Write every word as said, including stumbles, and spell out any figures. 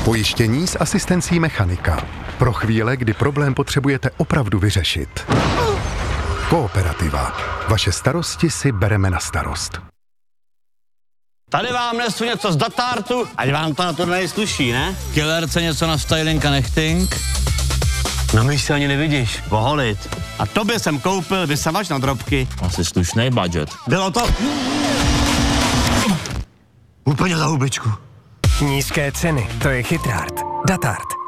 Pojištění s asistencí mechanika. Pro chvíle, kdy problém potřebujete opravdu vyřešit. Kooperativa. Vaše starosti si bereme na starost. Tady vám nesu něco z datártu, ať vám to na turnaji sluší, ne? Killerce něco na styling a nechting. No my se ani nevidíš. Poholit. A tobě jsem koupil vysavač na drobky. Asi slušnej budget. Bylo to... Úplně za hubičku. Nízké ceny, to je chytrát. Datart.